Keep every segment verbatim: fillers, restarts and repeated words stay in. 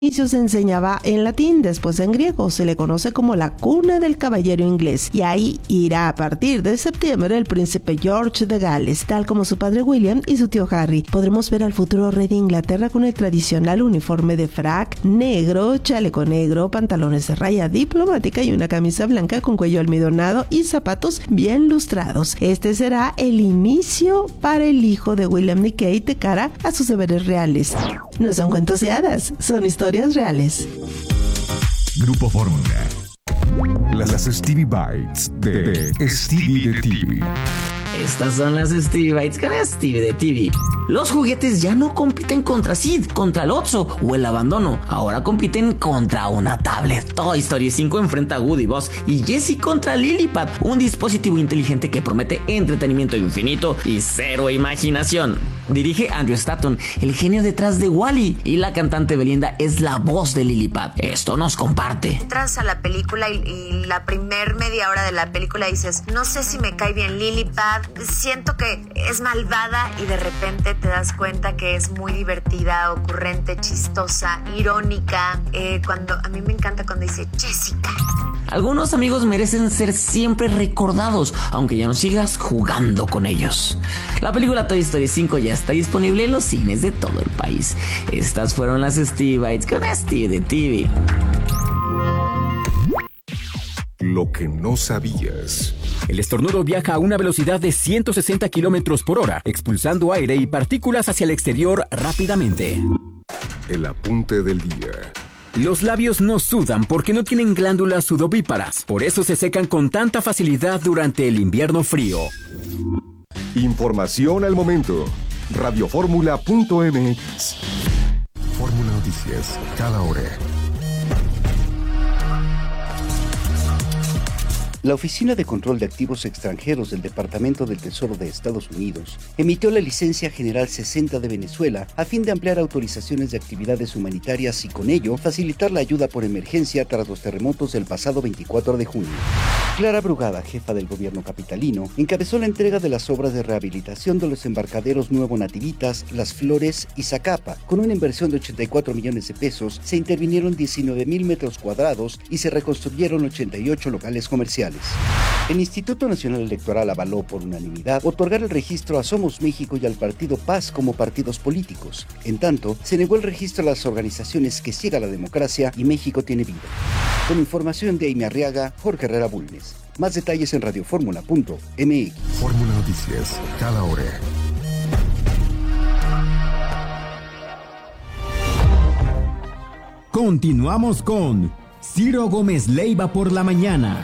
inicio se enseñaba en latín, después en griego. Se le conoce como la cuna del caballero inglés, y ahí irá a partir de septiembre el príncipe George de Gales, tal como su padre William y su tío Harry. Podremos ver al futuro rey de Inglaterra con el tradicional uniforme de frac negro, chaleco negro, pantalones de raya diplomática y una camisa blanca con cuello almidonado y zapatos bien lustrados. Este será el inicio para el hijo de William y Kate de cara a sus deberes reales. No son cuentos de hadas, son historias reales. Grupo Fórmula. Las Stevie Bites de, de Stevie de T V. Estas son las Stevie Bites con Stevie de T V. Los juguetes ya no compiten contra Sid, contra el Otso o el abandono. Ahora compiten contra una tablet. Toy Story cinco enfrenta a Woody, Buzz y Jessie contra Lilipad, un dispositivo inteligente que promete entretenimiento infinito y cero imaginación. Dirige Andrew Stanton, el genio detrás de Wall-E, y la cantante Belinda es la voz de Lilipad. Esto nos comparte. Entras a la película y, y la primer media hora de la película dices, no sé si me cae bien Lilipad, siento que es malvada, y de repente te das cuenta que es muy divertida, ocurrente, chistosa, irónica. Eh, cuando a mí me encanta cuando dice Jessica. Algunos amigos merecen ser siempre recordados, aunque ya no sigas jugando con ellos. La película Toy Story cinco ya está disponible en los cines de todo el país. Estas fueron las Stevie Bites con Stevie de T V. Lo que no sabías. El estornudo viaja a una velocidad de ciento sesenta kilómetros por hora, expulsando aire y partículas hacia el exterior rápidamente. El apunte del día. Los labios no sudan porque no tienen glándulas sudovíparas, por eso se secan con tanta facilidad durante el invierno frío. Información al momento. radioformula punto m x. Fórmula Noticias, cada hora. La Oficina de Control de Activos Extranjeros del Departamento del Tesoro de Estados Unidos emitió la Licencia General sesenta de Venezuela a fin de ampliar autorizaciones de actividades humanitarias y con ello facilitar la ayuda por emergencia tras los terremotos del pasado veinticuatro de junio. Clara Brugada, jefa del gobierno capitalino, encabezó la entrega de las obras de rehabilitación de los embarcaderos Nuevo Nativitas, Las Flores y Zacapa. Con una inversión de ochenta y cuatro millones de pesos, se intervinieron diecinueve mil metros cuadrados y se reconstruyeron ochenta y ocho locales comerciales. El Instituto Nacional Electoral avaló por unanimidad otorgar el registro a Somos México y al Partido Paz como partidos políticos. En tanto, se negó el registro a las organizaciones que Ciega la Democracia y México Tiene Vida. Con información de Amy Arriaga, Jorge Herrera Bulnes. Más detalles en radioformula punto m x. Fórmula Noticias, cada hora. Continuamos con Ciro Gómez Leiva por la mañana.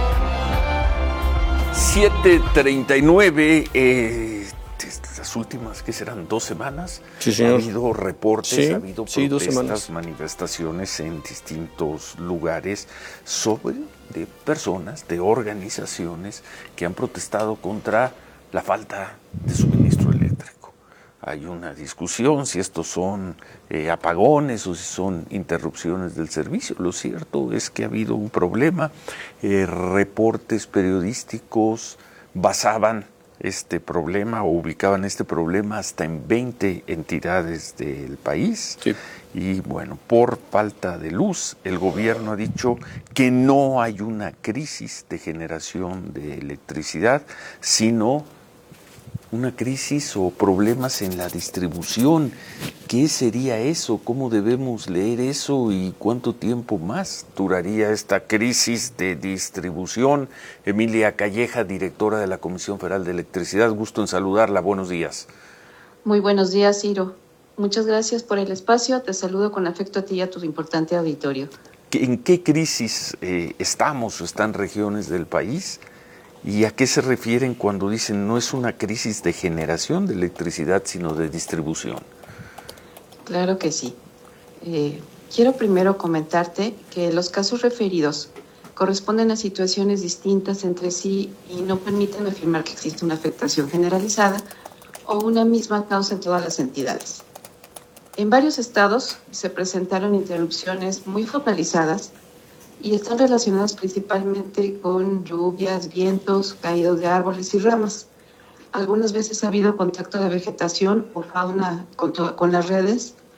siete treinta y nueve, eh, las últimas, que serán dos semanas, sí, señor. Ha habido reportes, sí, ha habido sí, protestas, manifestaciones en distintos lugares sobre de personas, de organizaciones que han protestado contra la falta de suministro eléctrico. Hay una discusión si estos son eh, apagones o si son interrupciones del servicio. Lo cierto es que ha habido un problema. Eh, reportes periodísticos basaban este problema o ubicaban este problema hasta en veinte entidades del país. Sí. Y bueno, por falta de luz, el gobierno ha dicho que no hay una crisis de generación de electricidad, sino una crisis o problemas en la distribución. ¿Qué sería eso? ¿Cómo debemos leer eso? ¿Y cuánto tiempo más duraría esta crisis de distribución? Emilia Calleja, directora de la Comisión Federal de Electricidad, gusto en saludarla. Buenos días. Muy buenos días, Ciro. Muchas gracias por el espacio. Te saludo con afecto a ti y a tu importante auditorio. ¿En qué crisis eh, estamos o están regiones del país? ¿Y a qué se refieren cuando dicen no es una crisis de generación de electricidad, sino de distribución? Claro que sí. Eh, quiero primero comentarte que los casos referidos corresponden a situaciones distintas entre sí y no permiten afirmar que existe una afectación generalizada o una misma causa en todas las entidades. En varios estados se presentaron interrupciones muy focalizadas y están relacionadas principalmente con lluvias, vientos, caídos de árboles y ramas. Algunas veces ha habido contacto de vegetación o fauna con, to- con las redes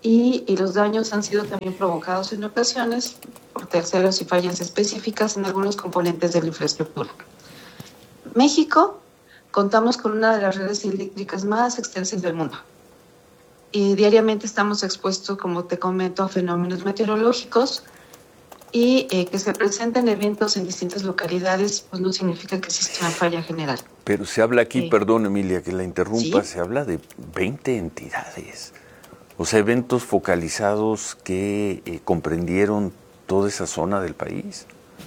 y, y los daños han sido también provocados en ocasiones por terceros y fallas específicas en algunos componentes de la infraestructura. México, contamos con una de las redes eléctricas más extensas del mundo. Y diariamente estamos expuestos, como te comento, a fenómenos meteorológicos y eh, que se presenten eventos en distintas localidades, pues no significa que exista una falla general. Pero se habla aquí, Eh, perdón Emilia que la interrumpa, ¿sí? se habla de veinte entidades, o sea, eventos focalizados que eh, comprendieron toda esa zona del país.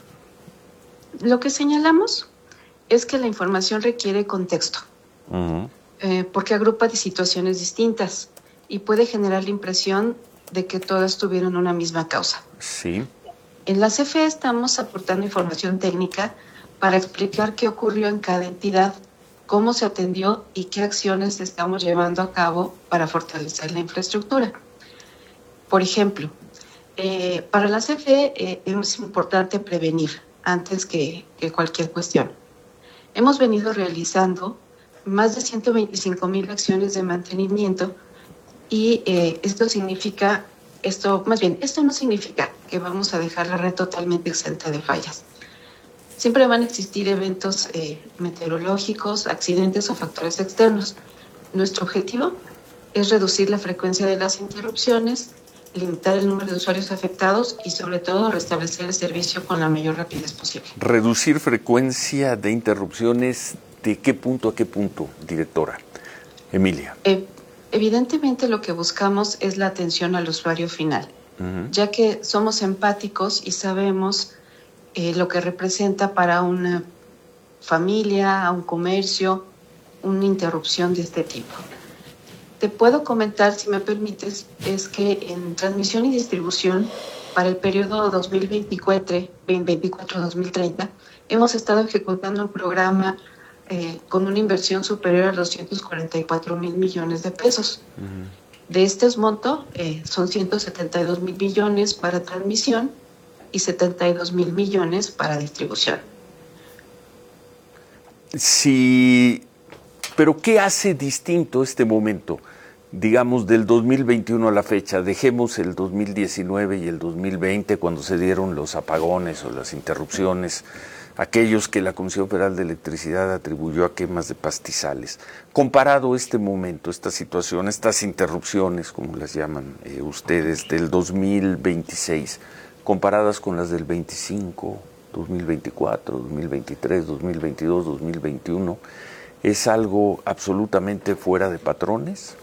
Lo que señalamos es que la información requiere contexto, Uh-huh. eh, porque agrupa de situaciones distintas y puede generar la impresión de que todas tuvieron una misma causa. Sí. En la C F E estamos aportando información técnica para explicar qué ocurrió en cada entidad, cómo se atendió y qué acciones estamos llevando a cabo para fortalecer la infraestructura. Por ejemplo, eh, para la C F E eh, es importante prevenir antes que, que cualquier cuestión. Hemos venido realizando más de ciento veinticinco mil acciones de mantenimiento y eh, esto significa, esto más bien, esto no significa que vamos a dejar la red totalmente exenta de fallas. Siempre van a existir eventos eh, meteorológicos, accidentes o factores externos. Nuestro objetivo es reducir la frecuencia de las interrupciones, limitar el número de usuarios afectados y sobre todo restablecer el servicio con la mayor rapidez posible. Reducir frecuencia de interrupciones, ¿de qué punto a qué punto, directora? Emilia. Eh, evidentemente lo que buscamos es la atención al usuario final, Uh-huh. ya que somos empáticos y sabemos eh, lo que representa para una familia, a un comercio, una interrupción de este tipo. Te puedo comentar, si me permites, es que en transmisión y distribución para el periodo dos mil veinticuatro a dos mil treinta hemos estado ejecutando un programa eh, con una inversión superior a doscientos cuarenta y cuatro mil millones de pesos. Uh-huh. De estos montos eh, son ciento setenta y dos mil millones para transmisión y setenta y dos mil millones para distribución. Sí, pero ¿qué hace distinto este momento? Digamos, del dos mil veintiuno a la fecha, dejemos el dos mil diecinueve y el dos mil veinte cuando se dieron los apagones o las interrupciones, aquellos que la Comisión Federal de Electricidad atribuyó a quemas de pastizales. Comparado este momento, esta situación, estas interrupciones, como las llaman eh, ustedes, del dos mil veintiséis, comparadas con las del veinticinco, dos mil veinticuatro, dos mil veintitrés, dos mil veintidós, dos mil veintiuno, ¿es algo absolutamente fuera de patrones?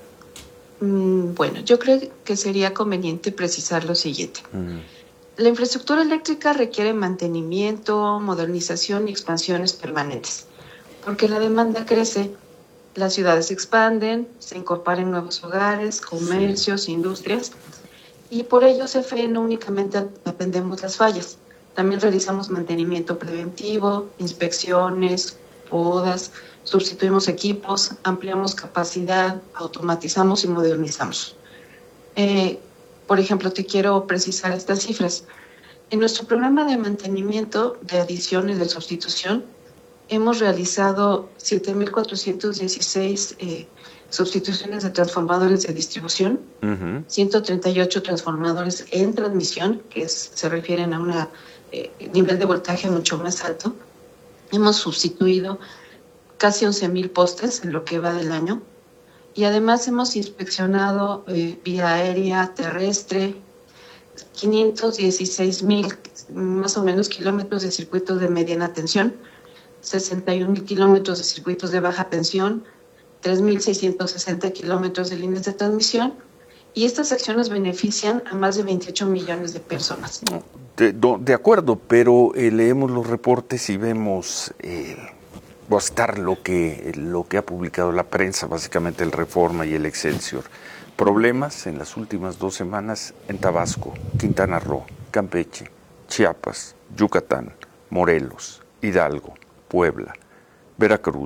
Mm, bueno, yo creo que sería conveniente precisar lo siguiente. Mm. La infraestructura eléctrica requiere mantenimiento, modernización y expansiones permanentes, porque la demanda crece, las ciudades se expanden, se incorporan nuevos hogares, comercios, sí. industrias, y por ello C F E no únicamente atendemos las fallas, también realizamos mantenimiento preventivo, inspecciones, podas, sustituimos equipos, ampliamos capacidad, automatizamos y modernizamos. Eh, Por ejemplo, te quiero precisar estas cifras. En nuestro programa de mantenimiento, de adición y de sustitución, hemos realizado siete mil cuatrocientas dieciséis eh, sustituciones de transformadores de distribución, uh-huh. ciento treinta y ocho transformadores en transmisión, que es, se refieren a un eh, nivel de voltaje mucho más alto. Hemos sustituido casi once mil postes en lo que va del año. Y además hemos inspeccionado eh, vía aérea, terrestre, quinientos dieciséis mil más o menos kilómetros de circuitos de mediana tensión, sesenta y un mil kilómetros de circuitos de baja tensión, tres mil seiscientos sesenta kilómetros de líneas de transmisión, y estas acciones benefician a más de veintiocho millones de personas. De, de acuerdo, pero eh, leemos los reportes y vemos... Eh... bastar lo que, lo que ha publicado la prensa, básicamente el Reforma y el Excelsior. Problemas en las últimas dos semanas en Tabasco, Quintana Roo, Campeche, Chiapas, Yucatán, Morelos, Hidalgo, Puebla, Veracruz,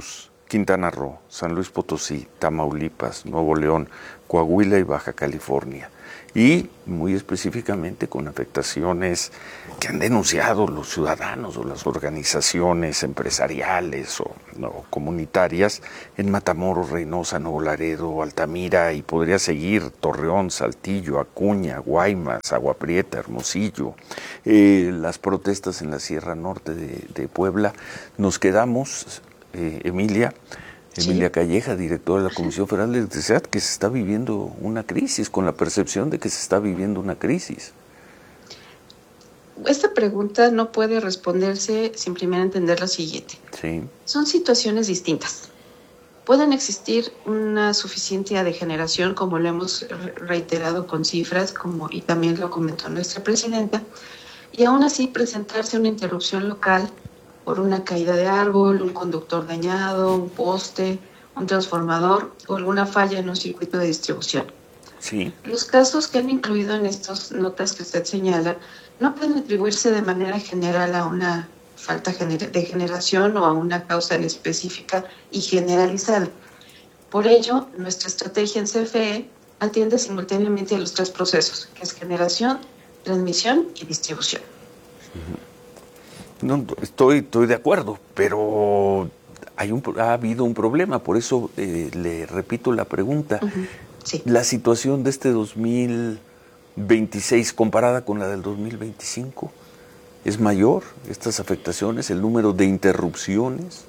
Quintana Roo, San Luis Potosí, Tamaulipas, Nuevo León, Coahuila y Baja California. Y muy específicamente con afectaciones que han denunciado los ciudadanos o las organizaciones empresariales o no, comunitarias en Matamoros, Reynosa, Nuevo Laredo, Altamira, y podría seguir Torreón, Saltillo, Acuña, Guaymas, Agua Prieta, Hermosillo, eh, las protestas en la Sierra Norte de, de Puebla. Nos quedamos, eh, Emilia, Emilia Calleja, directora de la Comisión Federal de Electricidad, que se está viviendo una crisis, con la percepción de que se está viviendo una crisis. Esta pregunta no puede responderse sin primero entender lo siguiente. Sí. Son situaciones distintas. Pueden existir una suficiencia de generación, como lo hemos reiterado con cifras, como y también lo comentó nuestra presidenta, y aún así presentarse una interrupción local por una caída de árbol, un conductor dañado, un poste, un transformador o alguna falla en un circuito de distribución. Sí. Los casos que han incluido en estas notas que usted señala no pueden atribuirse de manera general a una falta de generación o a una causa específica y generalizada. Por ello, nuestra estrategia en C F E atiende simultáneamente a los tres procesos, que es generación, transmisión y distribución. Uh-huh. No, estoy, estoy de acuerdo, pero hay un, ha habido un problema, por eso eh, le repito la pregunta. Uh-huh. Sí. La situación de este dos mil veintiséis comparada con la del dos mil veinticinco, ¿es mayor estas afectaciones, el número de interrupciones?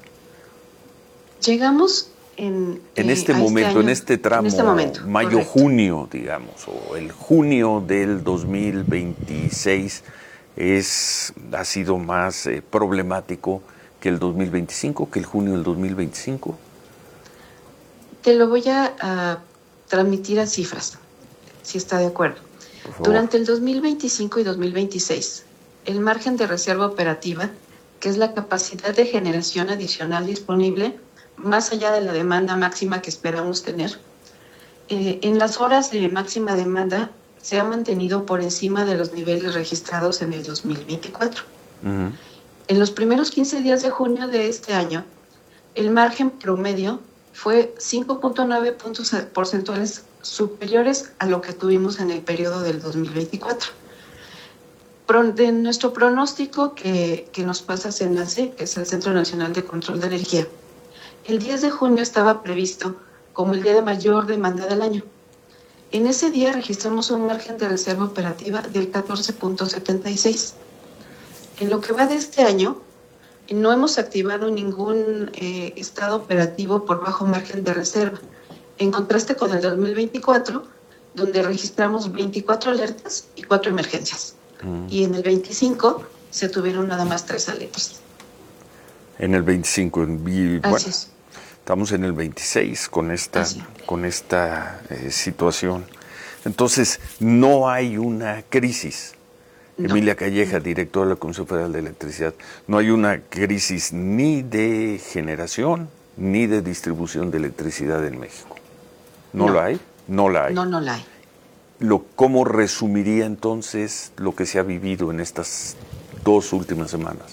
Llegamos en, en eh, este a momento, este año, en este tramo, en este momento, mayo-junio, digamos, o el junio del dos mil veintiséis, es, ha sido más eh, problemático que el dos mil veinticinco, que el junio del dos mil veinticinco? Te lo voy a, a transmitir a cifras, si está de acuerdo. Durante el dos mil veinticinco y dos mil veintiséis, el margen de reserva operativa, que es la capacidad de generación adicional disponible, más allá de la demanda máxima que esperamos tener, eh, en las horas de máxima demanda se ha mantenido por encima de los niveles registrados en el dos mil veinticuatro. Uh-huh. En los primeros quince días de junio de este año, el margen promedio fue cinco punto nueve puntos porcentuales superiores a lo que tuvimos en el periodo del dos mil veinticuatro. Pro, de nuestro pronóstico que, que nos pasa CENACE, que es el Centro Nacional de Control de Energía, el diez de junio estaba previsto como el día de mayor demanda del año. En ese día registramos un margen de reserva operativa del catorce punto setenta y seis. En lo que va de este año, no hemos activado ningún eh, estado operativo por bajo margen de reserva, en contraste con el dos mil veinticuatro, donde registramos veinticuatro alertas y cuatro emergencias. Mm. Y en el veinticinco se tuvieron nada más tres alertas. En el veinticinco, en, y, Así bueno, es. Estamos en el veintiséis con esta, con esta eh, situación. Entonces, no hay una crisis. No. Emilia Calleja, directora de la Comisión Federal de Electricidad, no hay una crisis ni de generación ni de distribución de electricidad en México. ¿No, no. la hay? No la hay. No, no la hay. Lo, ¿Cómo resumiría entonces lo que se ha vivido en estas dos últimas semanas?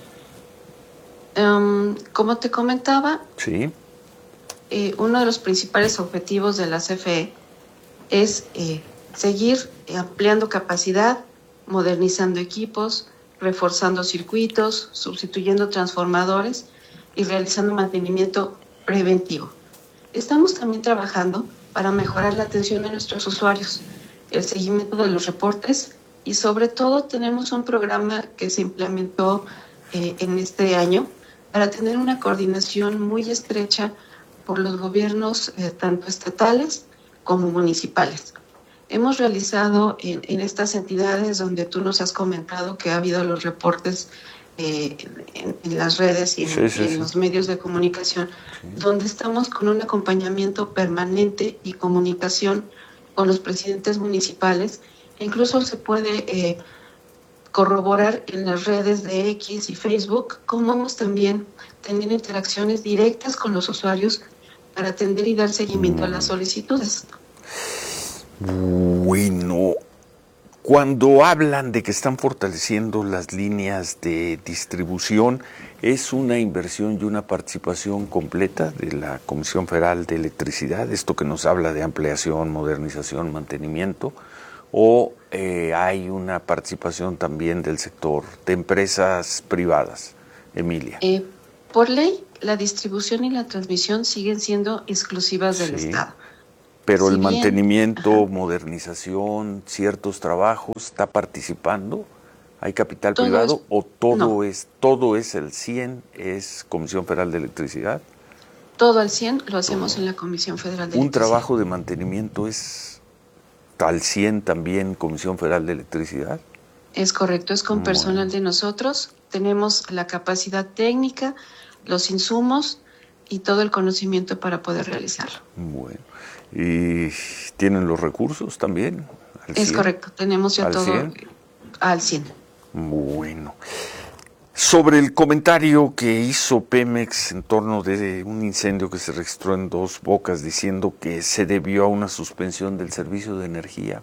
Um, como te comentaba, sí. eh, uno de los principales objetivos de la C F E es eh, seguir ampliando capacidad, modernizando equipos, reforzando circuitos, sustituyendo transformadores y realizando mantenimiento preventivo. Estamos también trabajando para mejorar la atención de nuestros usuarios, el seguimiento de los reportes y sobre todo tenemos un programa que se implementó eh, en este año para tener una coordinación muy estrecha por los gobiernos eh, tanto estatales como municipales. Hemos realizado en, en estas entidades donde tú nos has comentado que ha habido los reportes eh, en, en las redes y en, sí, sí, en sí. los medios de comunicación, sí. donde estamos con un acompañamiento permanente y comunicación con los presidentes municipales. E incluso se puede eh, corroborar en las redes de X y Facebook cómo vamos también teniendo interacciones directas con los usuarios para atender y dar seguimiento mm. a las solicitudes. Bueno, Cuando hablan de que están fortaleciendo las líneas de distribución, ¿es una inversión y una participación completa de la Comisión Federal de Electricidad? Esto que nos habla de ampliación, modernización, mantenimiento, ¿o eh, hay una participación también del sector de empresas privadas? Emilia. Eh, por ley, la distribución y la transmisión siguen siendo exclusivas del Sí. Estado. Pero Si el bien, mantenimiento, ajá. modernización, ciertos trabajos, ¿está participando? ¿Hay capital Todo privado es- o todo no. es todo es el cien, es Comisión Federal de Electricidad? Todo al cien lo hacemos en la Comisión Federal de ¿Un Electricidad. trabajo de mantenimiento es al cien también Comisión Federal de Electricidad? Es correcto, es con Bueno. personal de nosotros. Tenemos la capacidad técnica, los insumos y todo el conocimiento para poder realizarlo. Bueno. ¿Y tienen los recursos también? ¿Al Es cien? correcto, tenemos ya ¿Al todo cien? al cien. Bueno. Sobre el comentario que hizo Pemex en torno de un incendio que se registró en Dos Bocas, diciendo que se debió a una suspensión del servicio de energía.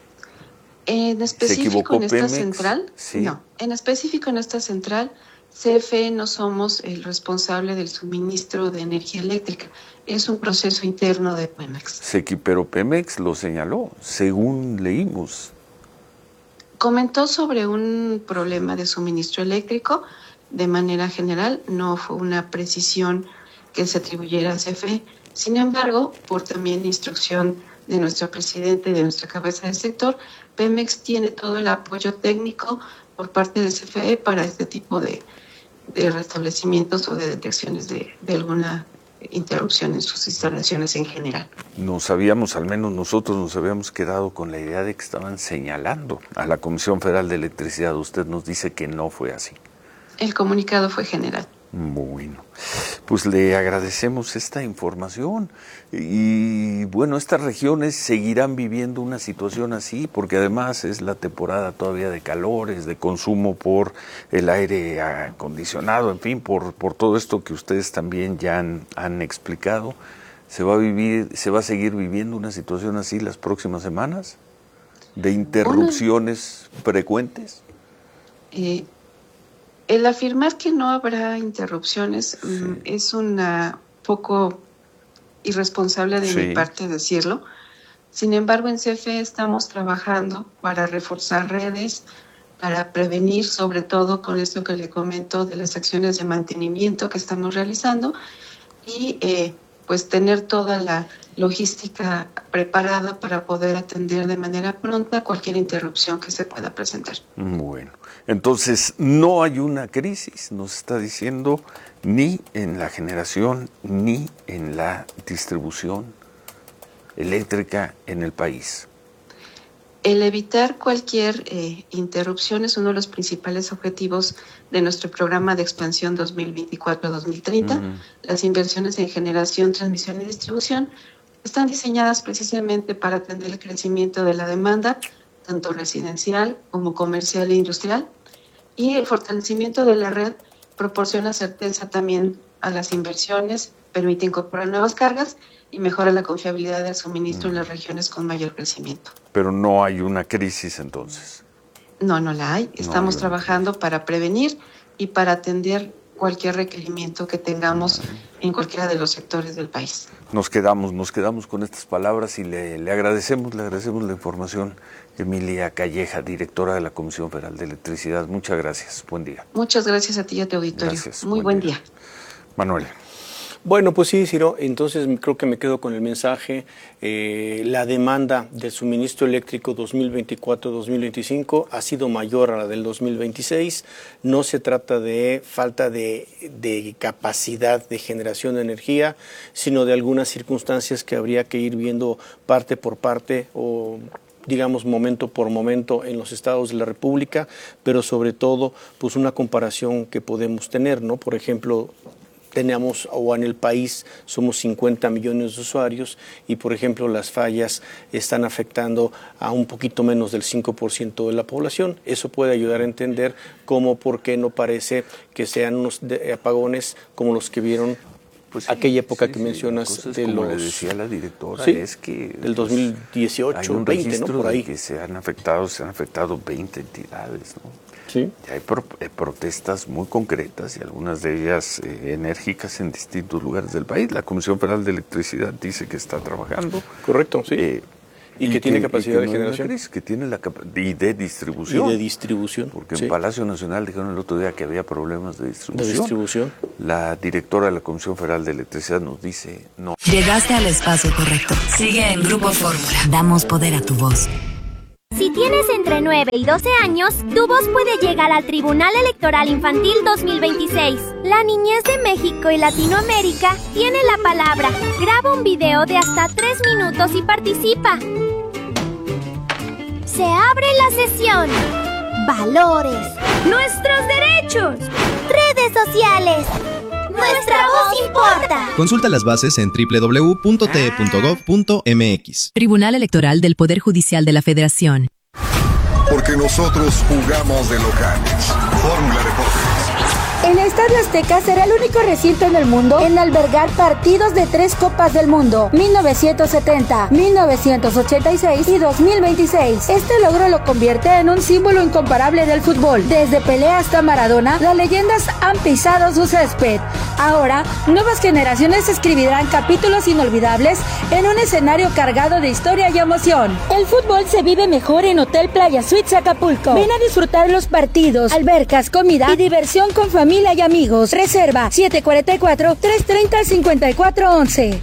En específico equivocó en esta Pemex? central, Sí. no, en específico en esta central, C F E no somos el responsable del suministro de energía eléctrica, es un proceso interno de Pemex. Se, equi- pero Pemex lo señaló, según leímos. Comentó sobre un problema de suministro eléctrico, de manera general, no fue una precisión que se atribuyera a C F E, sin embargo, por también instrucción de nuestro presidente y de nuestra cabeza del sector, Pemex tiene todo el apoyo técnico por parte de C F E para este tipo de, de restablecimientos o de detecciones de, de alguna interrupción en sus instalaciones en general. Nos habíamos, al menos nosotros nos habíamos quedado con la idea de que estaban señalando a la Comisión Federal de Electricidad. Usted nos dice que no fue así. El comunicado fue general. Bueno, pues le agradecemos esta información y bueno, estas regiones seguirán viviendo una situación así porque además es la temporada todavía de calores, de consumo por el aire acondicionado, en fin, por, por todo esto que ustedes también ya han, han explicado. ¿Se va a vivir, se va a seguir viviendo una situación así las próximas semanas? ¿De interrupciones una... frecuentes? Eh, El afirmar que no habrá interrupciones sí. um, es una poco irresponsable de sí. mi parte decirlo. Sin embargo, en C F E estamos trabajando para reforzar redes, para prevenir, sobre todo con esto que le comento de las acciones de mantenimiento que estamos realizando y eh, pues tener toda la logística preparada para poder atender de manera pronta cualquier interrupción que se pueda presentar. Bueno, entonces no hay una crisis, nos está diciendo, ni en la generación ni en la distribución eléctrica en el país. El evitar cualquier eh, interrupción es uno de los principales objetivos de nuestro programa de expansión dos mil veinticuatro a dos mil treinta. Uh-huh. Las inversiones en generación, transmisión y distribución están diseñadas precisamente para atender el crecimiento de la demanda, tanto residencial como comercial e industrial, y el fortalecimiento de la red proporciona certeza también a las inversiones, permite incorporar nuevas cargas y mejora la confiabilidad del suministro mm. en las regiones con mayor crecimiento. Pero no hay una crisis entonces. No, no la hay. Estamos no hay trabajando para prevenir y para atender cualquier requerimiento que tengamos uh-huh. en cualquiera de los sectores del país. Nos quedamos, nos quedamos con estas palabras y le, le agradecemos, le agradecemos la información. Emilia Calleja, directora de la Comisión Federal de Electricidad. Muchas gracias. Buen día. Muchas gracias a ti y a tu auditorio. Gracias. Muy buen, buen día. día. Manuel. Bueno, pues sí, Ciro, entonces creo que me quedo con el mensaje. Eh, la demanda del suministro eléctrico dos mil veinticuatro dos mil veinticinco ha sido mayor a la del dos mil veintiséis. No se trata de falta de, de capacidad de generación de energía, sino de algunas circunstancias que habría que ir viendo parte por parte o digamos momento por momento en los estados de la República, pero sobre todo pues una comparación que podemos tener, ¿no? Por ejemplo, tenemos, o en el país somos cincuenta millones de usuarios y, por ejemplo, las fallas están afectando a un poquito menos del cinco por ciento de la población. Eso puede ayudar a entender cómo, por qué no parece que sean unos apagones como los que vieron Pues sí, aquella época sí, que sí, mencionas de como los... le decía la directora, sí, es que... del dos mil dieciocho, hay un veinte, registro ¿no? Por ahí. De que se han afectado, se han afectado veinte entidades, ¿no? Sí. Y hay pro, eh, protestas muy concretas y algunas de ellas eh, enérgicas en distintos lugares del país. La Comisión Federal de Electricidad dice que está trabajando. Correcto, sí. Eh, Y, y que tiene capacidad que de no generación. Crisis, que tiene la capa y de distribución. Y de distribución. Porque sí. en Palacio Nacional dijeron el otro día que había problemas de distribución. De distribución. La directora de la Comisión Federal de Electricidad nos dice no. Llegaste al espacio correcto. Sigue en Grupo Fórmula. Damos poder a tu voz. Si tienes entre nueve y doce años, tu voz puede llegar al Tribunal Electoral Infantil dos mil veintiséis. La niñez de México y Latinoamérica tiene la palabra. Graba un video de hasta tres minutos y participa. Se abre la sesión. Valores. Nuestros derechos. Redes sociales. Nuestra voz importa. Consulta las bases en doble u doble u doble u punto t e punto gov punto m x. Tribunal Electoral del Poder Judicial de la Federación. Porque nosotros jugamos de locales. Fórmula Deportes. El Estadio Azteca será el único recinto en el mundo en albergar partidos de tres Copas del Mundo, mil novecientos setenta, mil novecientos ochenta y seis y dos mil veintiséis. Este logro lo convierte en un símbolo incomparable del fútbol. Desde Pelé hasta Maradona, las leyendas han pisado su césped. Ahora, nuevas generaciones escribirán capítulos inolvidables en un escenario cargado de historia y emoción. El fútbol se vive mejor en Hotel Playa Suites Acapulco. Ven a disfrutar los partidos, albercas, comida y diversión con familia y amigos. Reserva siete cuatro cuatro, tres tres cero, cinco cuatro once.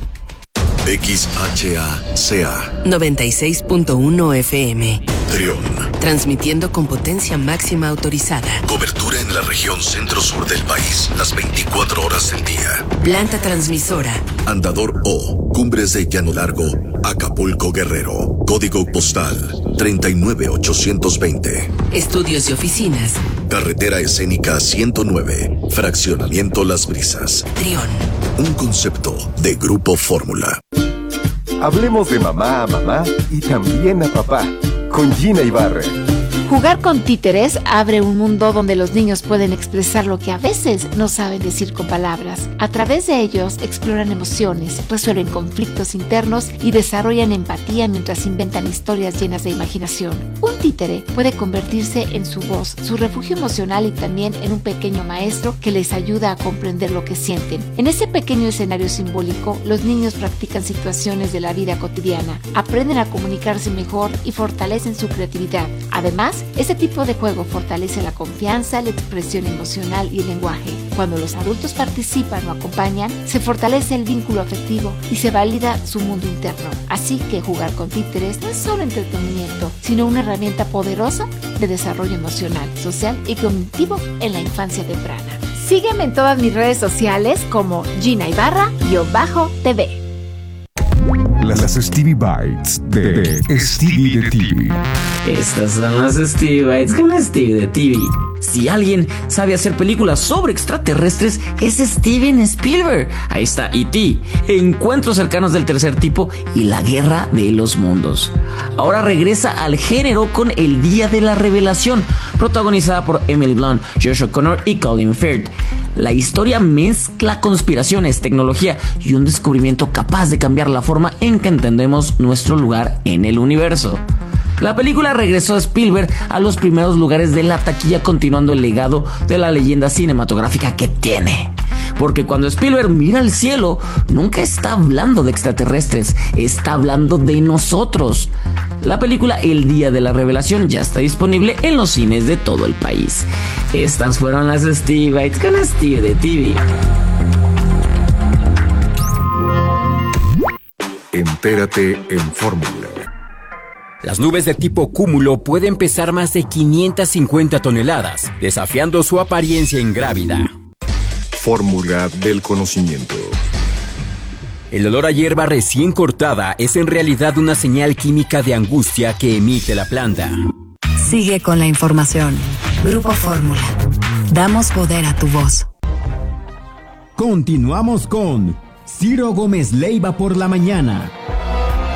X H A C A noventa y seis punto uno F M. Trión. Transmitiendo con potencia máxima autorizada. Cobertura en la región centro-sur del país, las veinticuatro horas del día. Planta transmisora. Andador O, Cumbres de Llano Largo, Acapulco, Guerrero. Código postal treinta y nueve ochocientos veinte. Estudios y oficinas. Carretera escénica ciento nueve, Fraccionamiento Las Brisas. Trión. Un concepto de Grupo Fórmula. Hablemos de mamá a mamá y también a papá, con Gina Ibarra. Jugar con títeres abre un mundo donde los niños pueden expresar lo que a veces no saben decir con palabras. A través de ellos exploran emociones, resuelven conflictos internos y desarrollan empatía mientras inventan historias llenas de imaginación. Un títere puede convertirse en su voz, su refugio emocional y también en un pequeño maestro que les ayuda a comprender lo que sienten. En ese pequeño escenario simbólico, los niños practican situaciones de la vida cotidiana, aprenden a comunicarse mejor y fortalecen su creatividad. Además, este tipo de juego fortalece la confianza, la expresión emocional y el lenguaje. Cuando los adultos participan o acompañan, se fortalece el vínculo afectivo y se valida su mundo interno. Así que jugar con títeres no es solo entretenimiento, sino una herramienta poderosa de desarrollo emocional, social y cognitivo en la infancia temprana. Sígueme en todas mis redes sociales como Gina Ibarra-T V. Las Stevie Bites de, de Stevie de T V. Estas son las Stevie Bites con Stevie de T V. Si alguien sabe hacer películas sobre extraterrestres, es Steven Spielberg. Ahí está E T, Encuentros cercanos del tercer tipo y La guerra de los mundos. Ahora regresa al género con El día de la revelación, protagonizada por Emily Blunt, Josh O'Connor y Colin Firth. La historia mezcla conspiraciones, tecnología y un descubrimiento capaz de cambiar la forma en que entendemos nuestro lugar en el universo. La película regresó a Spielberg a los primeros lugares de la taquilla, continuando el legado de la leyenda cinematográfica que tiene. Porque cuando Spielberg mira al cielo, nunca está hablando de extraterrestres, está hablando de nosotros. La película El día de la revelación ya está disponible en los cines de todo el país. Estas fueron las Stevie Bites con Stevie de T V. Entérate en Fórmula. Las nubes de tipo cúmulo pueden pesar más de quinientas cincuenta toneladas, desafiando su apariencia ingrávida. Fórmula del conocimiento. El olor a hierba recién cortada es en realidad una señal química de angustia que emite la planta. Sigue con la información. Grupo Fórmula. Damos poder a tu voz. Continuamos con Ciro Gómez Leiva por la mañana.